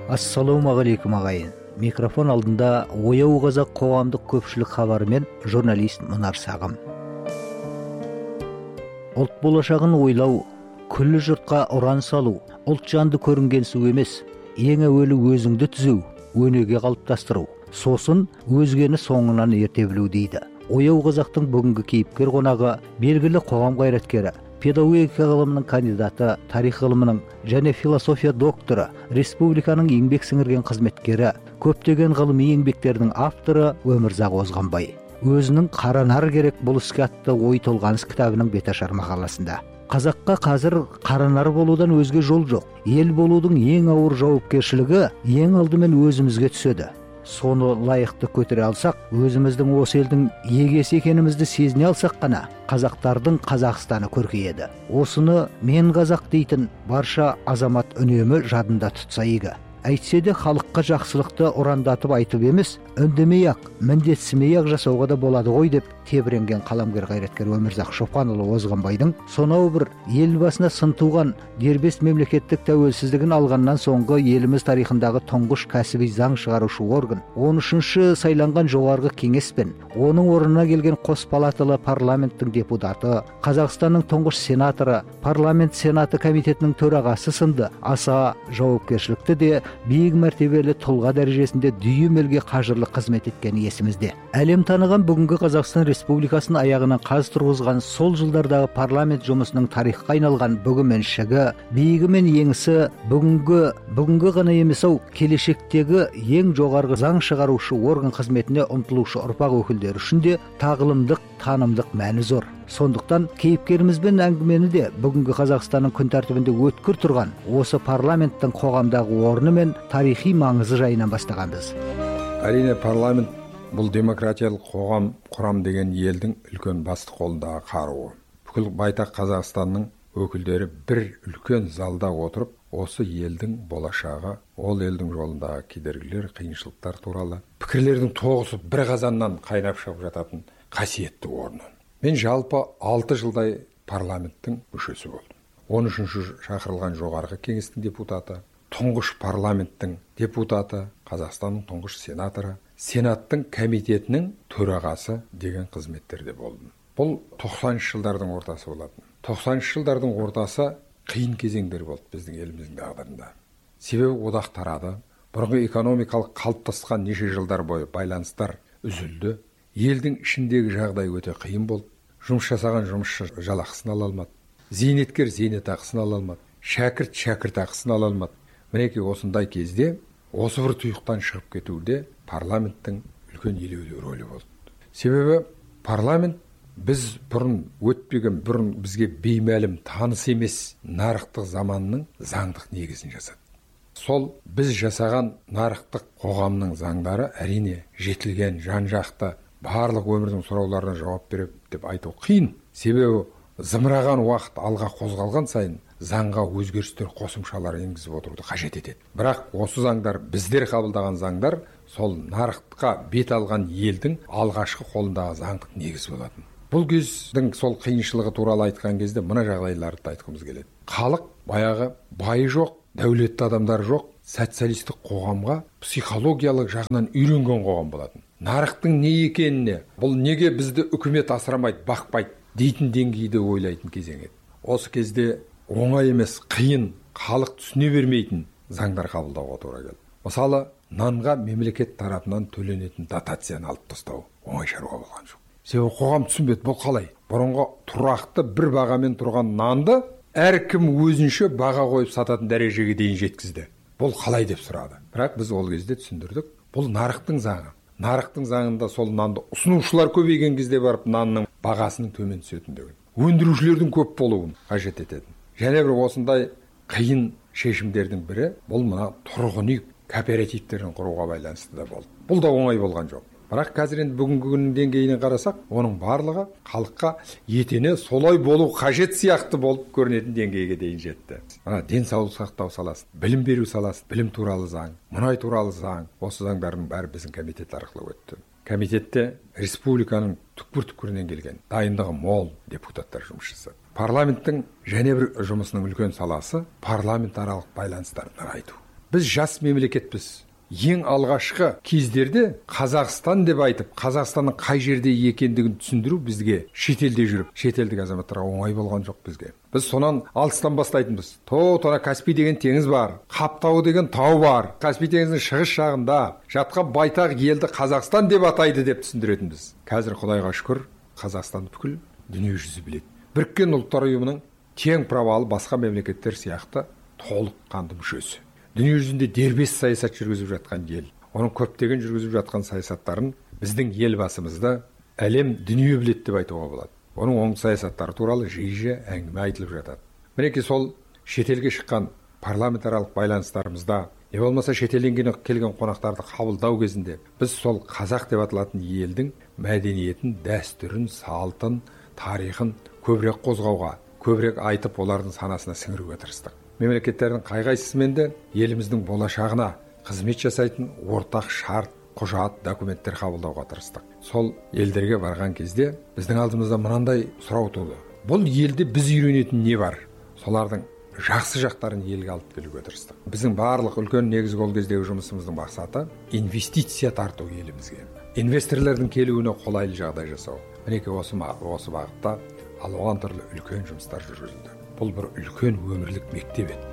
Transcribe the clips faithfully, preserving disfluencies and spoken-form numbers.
Ассалаумағалейкум ағайын. Микрофон алдында Ояу қазақ қоғамдық көпшілік хабарымен журналист Мұнар Сағым. Ұлт болашағын ойлау, күллі жұртқа ұран салу, ұлт жанды көрінген су емес, ең әуелі өзіңді түзеу, өнеге қалыптастыру, сосын өзгені соңынан ерте білу дейді. Ояу қазақтың бүгінгі кейіпкер қонағы белгілі қоғам қайраткері, педагогика ғылымының кандидаты, тарих ғылымының және философия докторы, республиканың еңбек сіңірген қызметкері, көптеген ғылыми еңбектердің авторы Өмірзақ Озғанбай. Өзінің «Қаранар керек бұл іске» атты ой толғаныс кітабының беташар мақаласында: қазаққа қазір қаранар болудан өзге жол жоқ. Ел болудың ең ауыр жауапкершілігі ең алдымен өзімізге түседі. Соны лайықты көтере алсақ, өзіміздің осы елдің егесі екенімізді сезіне алсақ қана қазақтардың Қазақстаны көркейеді. Осыны мен қазақ дейтін барша азамат үнемі жадында тұтса игі. Әйтсе де халыққа жақсылықты ұрандатып айтып емес, үндемей-ақ, міндетсімей-ақ жасауға да болады ғой деп тебіренген қаламгер қайраткер Өмірзақ Шопанұлы Озғанбайдың сонау бір ел басына сын туған дербес мемлекеттік тәуелсіздігін алғаннан соңғы еліміз тарихындағы тұңғыш кәсіби заң шығарушы орган, он үшінші сайланған жоғарғы кеңес пен оның орнына келген қос палаталы парламенттің депутаты, Қазақстанның тұңғыш сенаторы, парламент сенаты комитетінің төрағасы сынды аса жауапкершілікті де биік мәртебелі тұлға дәрежесінде дүйім елге қажырлы қызмет еткені есімізде. Әлем таныған бүгінгі Қазақстан Республикасын аяғынан қаз тұрғызған сол жылдардағы парламент жұмысының тарихқа айналған бүгіменшігі, биігі мен еңісі бүгінгі бүгінгі ғана емес-ау, келешектегі ең жоғарғы заң шығарушы орган қызметіне ұмтылушы ұрпақ өкілдері үшін де тағылымдық, танымдық мәні зор. Сондықтан кейіпкерімізбен әңгімені де бүгінгі Қазақстанның күн тәртібінде өткір тұрған осы парламенттің қоғамдағы орны мен тарихи маңызы жайынан бастағанбыз. Әрине, парламент бұл демократиялық қоғам құрам деген елдің үлкен басты қолындағы қаруы. Бүкіл байтақ Қазақстанның өкілдері бір үлкен залда отырып, осы елдің болашағы, ол елдің жолындағы кедергілер, қиыншылықтар туралы пікірлердің тоғысып бір қазаннан қайнап шығып жататын қасиетті орны. Мен жалпы алты жылдай парламенттің мүшесі болдым. он үшінші шақырылған жоғарғы кеңестің депутаты, тұңғыш парламенттің депутаты, Қазақстанның тұңғыш сенаторы, сенаттың комитетінің төрағасы деген қызметтерде болдым. Бұл тоқсаныншы жылдардың ортасы болатын. тоқсаныншы жылдардың ортасы қиын кезеңдер болды біздің еліміздің тағдырында. Себебі одақ тарады, бұрынғы экономикалық қалыптасқан неше жылдар бойы байланыстар үзілді. Елдің ішіндегі жағдай өте қиын болды. Жұмыс жасаған жұмысшы жалақысын ала алмады. Зейнеткер зейнетақысын ала алмады. Шәкірт шәкіртақысын ала алмады. Мінекей осындай кезде осы бір тұйықтан шығып кетуде парламенттің үлкен елеулі рөлі болды. Себебі парламент біз бұрын өтпеген, бұрын бізге беймәлім, таныс емес нарықтық заманның заңдық негізін жасады. Сол біз жасаған нарықтық қоғамның заңдары әрине жетілген, жан-жақты, барлық өмірдің сұрауларына жауап береді деп айту қиын. Себебі зымыраған уақыт алға қозғалған сайын заңға өзгерістер, қосымшалар енгізіп отыруды қажет етеді. Бірақ осы заңдар, біздер қабылдаған заңдар, сол нарыққа бет алған елдің алғашқы қолындағы заңдық негіз болатын. Бұл кездің сол қиыншылығы туралы айтқан кезде мына жағдайларды айтқымыз келеді. Халық баяғы байы жоқ, дәулетті адамдар жоқ, социалистік қоғамға психологиялық жағынан үйренген қоғам болатын. Нарықтың не екеніне, бұл неге бізді үкімет асырамайды, бақпайды дейтін деңгейде ойлайтын кезең еді. Осы кезде оңай емес, қиын, халық түсіне бермейтін заңдар қабылдауға тура келді. Мысалы, нанға мемлекет тарапынан төленетін дотацияны алып тастау оңай шаруа болған жоқ. Себебі қоғам түсінбеді, бұл қалай? Бұрынғы тұрақты бір бағамен тұрған нанды әркім өзінше баға қойып сататын дәрежеге дейін жеткізді. Бұл қалай деп сұрады. Бірақ біз ол кезде түсіндірдік, бұл нарықтың заңы. Нарықтың заңында сол нанды ұсынушылар көбейген кезде барып нанның бағасының төмен түсетіндігін, өндірушілердің көп болуын қажет етеді. Және бір осындай қиын шешімдердің бірі бұл мына тұрғын үй кооперативтерін құруға байланысты да болды. Бұл да оңай болған жоқ. Бірақ қазір енді бүгінгі күннің деңгейінен қарасақ, оның барлығы халыққа етене солай болу қажет сияқты болып көрінетін деңгейге дейін жетті. Мына денсаулық сақтау саласы, білім беру саласы, білім туралы заң, мұнай туралы заң, осы заңдардың бәрі біздің комитет арқылы өтті. Комитетте республиканың түкпір-түкпірінен келген дайындығы мол депутаттар жұмыс жасады. Парламенттің және бір жұмысының үлкен саласы парламентаралық байланыстарды нығайту. біз жас мемлекетпіз. Ең алғашқы кездерде Қазақстан деп айтып, Қазақстанның қай жерде екендігін түсіндіру бізге шетелде жүріп, шетелдік азаматтарға оңай болған жоқ бізге. Біз сонан алыстан бастайтынбыз. То-тора Каспий деген теңіз бар, Қаптау деген тау бар. Каспий теңізінің шығыс жағында жатқан байтақ елді Қазақстан деп атайды деп түсіндіретінбіз. Қазір Құдайға шүкір, Қазақстан бүкіл дүние жүзі біледі. Біріккен ұлттар ұйымының тең правалы басқа мемлекеттер сияқты толыққанды мүшесі. Дүние жүзінде дербес саясат жүргізіп жатқан ел. Оның көптеген жүргізіп жатқан саясаттарын біздің елбасымызды әлем дүние біледі деп айтуға болады. Оның оң саясаттары туралы жиі әңгіме айтылып жатады. Мінекей сол шетелге шыққан парламентаралық байланыстарымызда, не болмаса шетелден келген қонақтарды қабылдау кезінде біз сол қазақ деп аталатын елдің мәдениетін, дәстүрін, салтын, тарихын көбірек қозғауға, көбірек айтып, олардың санасына сіңіруге тырыстық. Мемлекеттердің қай-қайсысымен де еліміздің болашағына қызмет жасайтын ортақ шарт, құжат, документтер қабылдауға тырыстық. Сол елдерге барған кезде біздің алдымызда мынандай сұрау туды. Бұл елде біз үйренетін не бар? Солардың жақсы жақтарын елге алып келуге тырыстық. Біздің барлық үлкен негізгі ол кездегі жұмысымыздың мақсаты инвестиция тарту елімізге. Инвесторлардың келуіне қолайлы жағдай жасау. Мінекей осы осы бағытта алуан түрлі үлкен жұмыстар жүргізілді. Бұл бір үлкен өмірлік мектеп еді.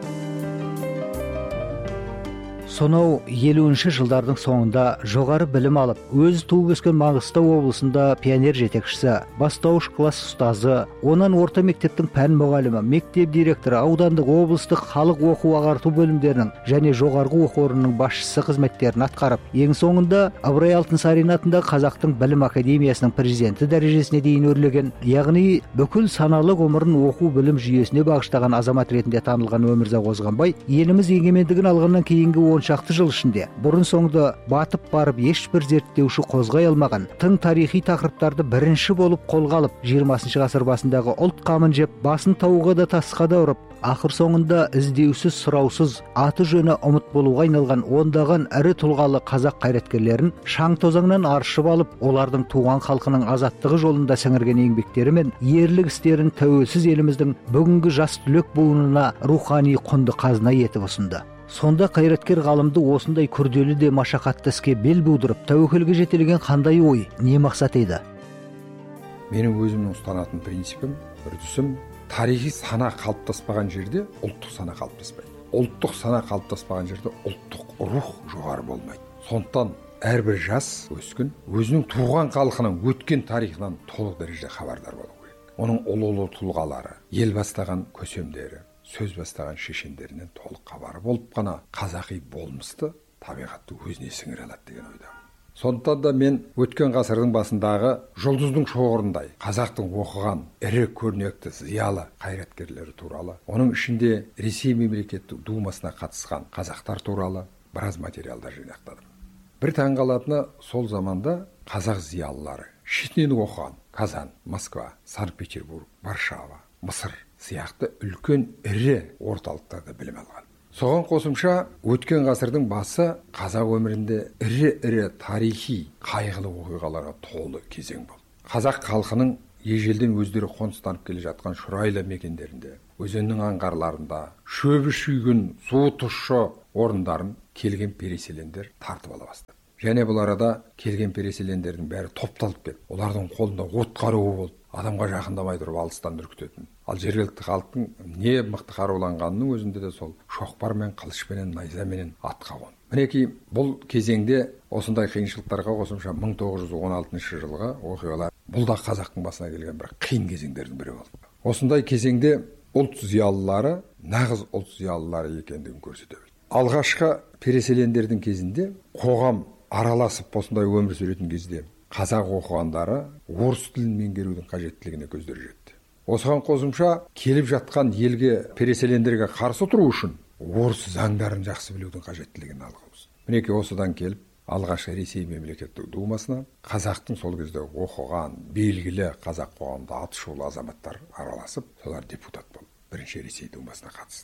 Сонау елуінші жылдардың соңында жоғары білім алып, өзі туып өскен Маңғыстау облысында пионер жетекшісі, бастауыш класс ұстазы, онан орта мектептің пән мұғалімі, мектеп директоры, аудандық, облыстық халық оқу ағарту бөлімдерінің және жоғарғы оқу орнының басшысы қызметтерін атқарып, ең соңында Ыбырай Алтынсарин атындағы Қазақтың білім академиясының президенті дәрежесіне дейін өрлеген, яғни бүкіл саналы ғұмырын оқу білім жүйесіне бағыштаған азамат ретінде танылған Өмірзақ Озғанбай, еліміз егемендігін алғаннан кейінгі он шақты жыл ішінде бұрын соңды батып барып ешбір зерттеуші қозғай алмаған тың тарихи тақырыптарды бірінші болып қолға алып, жиырмасыншы ғасыр басындағы ұлт қамын жеп, басын тауға да тасқа да ұрып, ақыр соңында іздеусіз, сұраусыз, аты жөні ұмыт болуға айналған ондаған ірі тұлғалы қазақ қайраткерлерін шаң тозаңнан аршып алып, олардың туған халқының азаттығы жолында сіңірген еңбектері мен ерлік істерін тәуелсіз еліміздің бүгінгі жас түлек буынына рухани құнды қазына етіп ұсынды. Сонда қайраткер ғалымды осындай күрделі де машақатты іске бел будырып, тәуекелге жетелеген қандай ой, не мақсат еді? Менің өзімнің ұстанатын принципім, үрдісім, тарихи сана қалыптаспаған жерде ұлттық сана қалыптаспайды. Ұлттық сана қалыптаспаған жерде ұлттық рух жоғары болмайды. Сондықтан әрбір жас өскін өзінің туған халқының өткен тарихынан толық дәрежеде хабардар болу керек. Оның ұлы-ұлы тұлғалары, ел бастаған көсемдері, сөз бастаған шешендерінен толық хабары болып қана қазақи болмысты, табиғатты өзіне сіңіре алады деген ойдамын. Сондықтан да мен өткен ғасырдың басындағы жұлдыздың шоғырындай қазақтың оқыған ірі көрнекті зиялы қайраткерлері туралы, оның ішінде Ресей мемлекеттік думасына қатысқан қазақтар туралы біраз материалдар жинақтадым. Бір таңғалатыны, сол заманда қазақ зиялылары шетінен оқыған Казан, Москва, Санкт-Петербург, Варшава, Мысыр сияқты үлкен ірі орталықтарда білім алған. Соған қосымша өткен ғасырдың басы қазақ өмірінде ірі-ірі тарихи қайғылы оқиғаларға толы кезең болды. Қазақ халқының ежелден өздері қоныстанып келе жатқан шұрайлы мекендерінде, өзеннің аңғарларында, шөбі шүйгін, суы тұщы орындарын келген переселендер тартып ала бастады. Және бұл арада келген переселендердің бәрі топталып кетті. Олардың қолында от қаруы болды. Адамға жақындамай тұрып алыстан үркітетін. Ал жергілікті халықтың не мықты қаруланғанының өзінде де сол шоқпармен, қылышпенен, найзаменен атқа қонды. Мінекей бұл кезеңде осындай қиыншылықтарға қосымша мың тоғыз жүз он алтыншы жылғы оқиғалар, бұл да қазақтың басына келген бір қиын кезеңдердің бірі болды. Осындай кезеңде ұлт зиялылары нағыз ұлт зиялылары екендігін көрсете білді. Алғашқы переселендердің кезінде қоғам араласып осындай өмір сүретін кезде қазақ оқығандары орыс тілін меңгерудің қажеттілігіне көздері жетті. Осыған қосымша келіп жатқан елге переселендерге қарсы тұру үшін орыс заңдарын жақсы білудің қажеттілігін алға қойды. Мінекей осыдан келіп алғашқы Ресей мемлекеттік думасына қазақтың сол кезде оқыған белгілі қазақ қоғамында аты шулы азаматтар араласып, солар депутат болып бірінші Ресей думасына қатысты.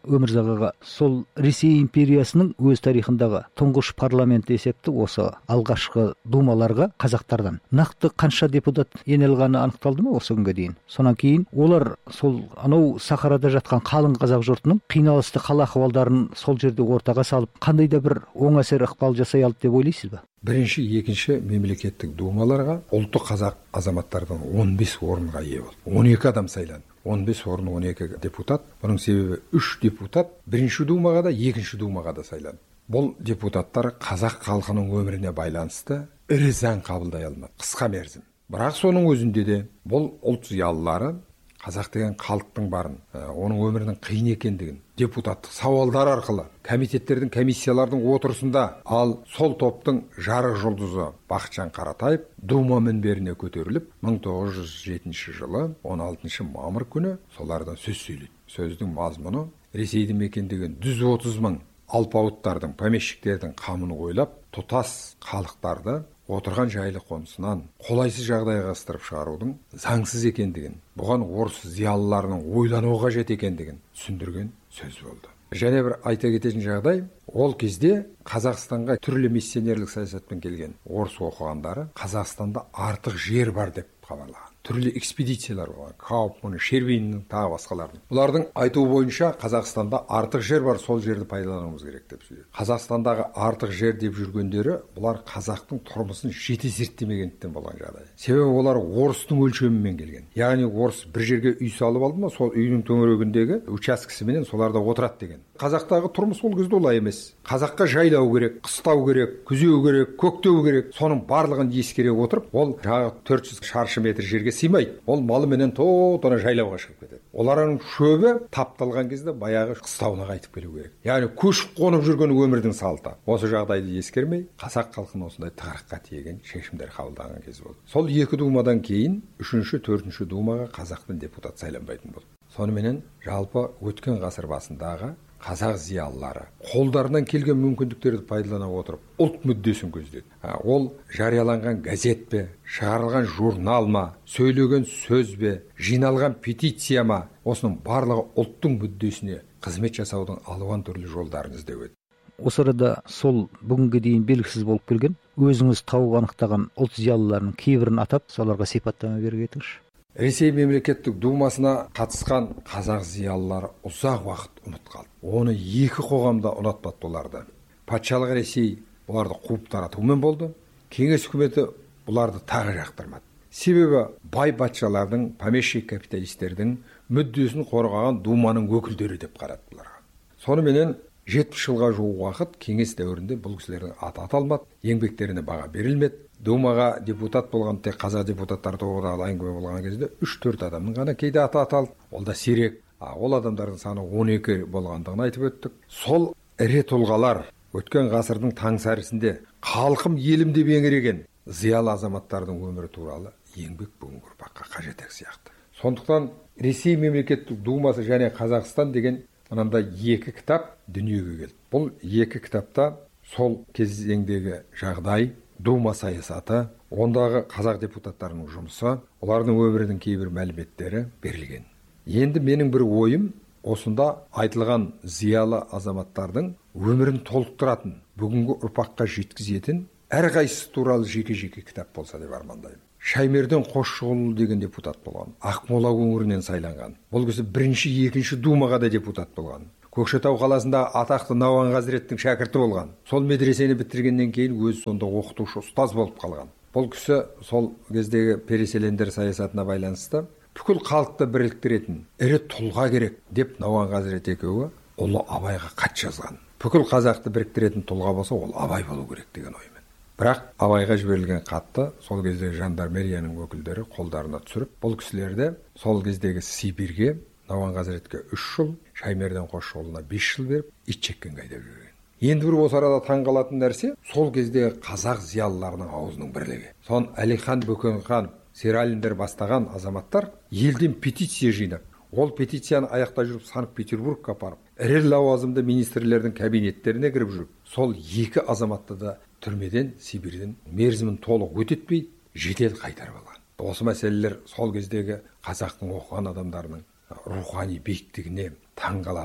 Өмірзақ аға, сол Ресей империясының өз тарихындағы тұңғыш парламент есепті осы алғашқы думаларға қазақтардан нақты қанша депутат енелғаны анықталды ма осы күнге дейін? Сонан кейін олар сол анау Сахарада жатқан қалың қазақ жұртының қиналысты хал ахуалдарын сол жерде ортаға салып қандай да бір оң әсер ықпал жасай алды деп ойлайсыз ба? Бірінші, екінші мемлекеттік думаларға ұлты қазақ азаматтардан он бес орынға ие болды. он екі адам сайланды. он бес орын, он екі депутат. Бұның себебі үш депутат бірінші думаға да, екінші думаға да сайланды. Бұл депутаттар қазақ халқының өміріне байланысты ірі заң қабылдай алмады, қысқа мерзім. Бірақ соның өзінде де бұл ұлт зиялылары қазақ деген халықтың барын, оның өмірінің қиын екендігін депутаттық сауалдар арқылы комитеттердің, комиссиялардың отырысында, ал сол топтың жарық жұлдызы Бақытжан Қаратаев дума мінберіне көтеріліп, мың тоғыз жүз жетінші жылы он алтыншы мамыр күні солардан сөз сөйледі. Сөздің мазмұны Ресейді мекендеген жүз отыз мың алпауыттардың, помещиктердің қамын ойлап, тұтас халықтарды отырған жайлы қонысынан қолайсыз жағдайға ыстырып шығарудың заңсыз екендігін, бұған орыс зиялыларының ойлануға қажет екендігін түсіндірген сөз болды. Және бір айта кететін жағдай, ол кезде Қазақстанға түрлі миссионерлік саясатпен келген орыс оқығандары Қазақстанда артық жер бар деп хабарлаған. Түрлі экспедициялар болған, Кауфман, Шервиннің тағы басқалардың. Бұлардың айтуы бойынша Қазақстанда артық жер бар, сол жерді пайдалануымыз керек деп сөйледі. Қазақстандағы артық жер деп жүргендері бұлар қазақтың тұрмысын жете зерттемегендіктен болған жағдай. Себебі олар орыстың өлшемімен келген. Яғни орыс бір жерге үй салып алды ма, сол үйдің төңірегіндегі учаскесіменен соларда отырады деген. Қазақтағы тұрмыс ол кезде олай емес. Қазаққа жайлау керек, қыстау керек, күзеу керек, көктеу керек. Соның барлығын ескере отырып, ол жағы төрт жүз шаршы метр жерге сыймайды. Ол малыменен тоқтана жайлауға шығып кетеді. Олардың шөбі тапталған кезде баяғы қыстауына қайтып келу керек. Яғни көшіп қонып жүрген өмірдің салты. Осы жағдайды ескермей, қазақ халқының осындай тығырыққа тиеген шешімдер қабылданған кез болды. Сол екі думадан кейін үшінші, төртінші думаға қазақтың депутат сайланбайтын болды. Соныменен жалпы өткен ғасыр басындағы қазақ зиялылары қолдарынан келген мүмкіндіктерді пайдалана отырып ұлт мүддесін көздеді. Ол жарияланған газет пе, шығарылған журнал ма, сөйлеген сөз бе, жиналған петиция ма, осының барлығы ұлттың мүддесіне қызмет жасаудың алуан түрлі жолдарын іздеу еді. Осы арада сол бүгінге дейін белгісіз болып келген, өзіңіз тауып анықтаған ұлт зиялыларының кейбірін атап, соларға сипаттама беріп кетіңізші. Ресей мемлекеттік думасына қатысқан қазақ зиялылары ұзақ уақыт ұмыт қалды. Оны екі қоғамда ұнатпады оларды. Патшалық Ресей бұларды қуып таратумен болды. Кеңес үкіметі бұларды тағы жақтырмады. Себебі бай патшалардың, помещик капиталистердің мүддесін қорғаған думаның өкілдері деп қарады бұларға. Соныменен жетпіс жылға жуық уақыт кеңес дәуірінде бұл кісілердің аты аталмады, еңбектеріне баға берілмеді. Думаға депутат болған тек қазақ депутаттары туралы әңгіме болған кезде үш төрт адамның ғана кейде аты аталды. Ол да сирек. Ол адамдардың саны он екі болғандығын айтып өттік. Сол ірі тұлғалар өткен ғасырдың таңсәрісінде халқым елім деп еңіреген зиялы азаматтардың өмірі туралы еңбек бүгінгі ұрпаққа қажет сияқты. Сондықтан Ресей мемлекеттік думасы және Қазақстан деген мынандай екі кітап дүниеге келді. Бұл екі кітапта сол кезеңдегі жағдай, дума саясаты, ондағы қазақ депутаттарының жұмысы, олардың өмірінің кейбір мәліметтері берілген. Енді менің бір ойым, осында айтылған зиялы азаматтардың өмірін толықтыратын, бүгінгі ұрпаққа жеткізетін әрқайсысы туралы жеке-жеке кітап болса деп армандаймын. Шаймерден Қосшығұлұлы деген депутат болған, Ақмола өңірінен сайланған. Бұл кісі бірінші, екінші думаға да депутат болған. Көкшетау қаласында атақты Науан Хазіреттің шәкірті болған. Сол медресені бітіргеннен кейін өзі сонда оқытушы ұстаз болып қалған. Бұл кісі сол кездегі переселендер саясатына байланысты бүкіл халықты біріктіретін ірі тұлға керек деп Науан Хазірет екеуі ұлы Абайға хат жазған. Бүкіл қазақты біріктіретін тұлға болса, ол Абай болу керек деген оймен. Бірақ Абайға жіберілген хатты сол кездегі жандармерияның өкілдері қолдарына түсіріп, бұл кісілерді сол кездегі Сибирьге Науан Хазіретке үш жыл, Шаймерден Қосшығұлына бес жыл беріп, ит жеккенге айдап жүрген. Енді бір осы арада таңғалатын нәрсе, сол кездегі қазақ зиялыларының аузының бірлігі. Сон Әлихан Бөкенхан, Сералиндер бастаған азаматтар елден петиция жинап, ол петицияны аяқтай жүріп Санкт-Петербургқа апарып, ірі лауазымды министрлердің кабинеттеріне кіріп жүріп, сол екі азаматты да түрмеден, Сибирьден мерзімін толық өтетпей жедел қайтарып алған. Осы мәселелер сол кездегі қазақтың оқыған адамдарының рухани биіктігіне таңғалатын.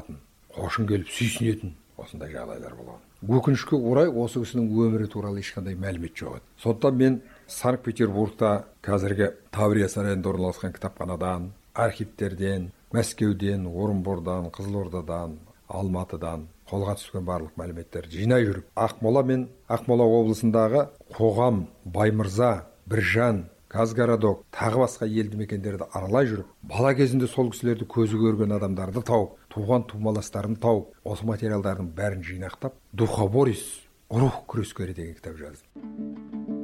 қошын келіп сүйсінетін осындай жағдайлар болған. Өкінішке орай осы кісінің өмірі туралы ешқандай мәлімет жоқ еді. Сондықтан мен Санкт-Петербургта қазіргі Таврия сарайында орналасқан кітапханадан, архивтерден, Мәскеуден, Орынбордан, Қызылордадан, Алматыдан қолға түскен барлық мәліметтерді жинай жүріп, Ақмола мен Ақмола облысындағы Қоғам, Баймырза, Біржан, Казгородок, тағы басқа елді мекендерді аралай жүріп, бала кезінде сол кісілерді көзі көрген адамдарды тауып, туған тумаластарын тауып, осы материалдардың бәрін жинақтап, Духоборец, рух күрескері деген кітап жазды.